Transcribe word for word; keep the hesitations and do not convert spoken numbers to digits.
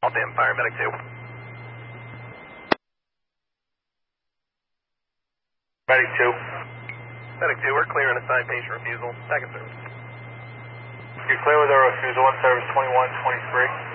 Delta Empire, Medic two. Medic two. Medic two, we're clear and assigned patient refusal. Second service. You're clear with our refusal on service twenty-one twenty-three.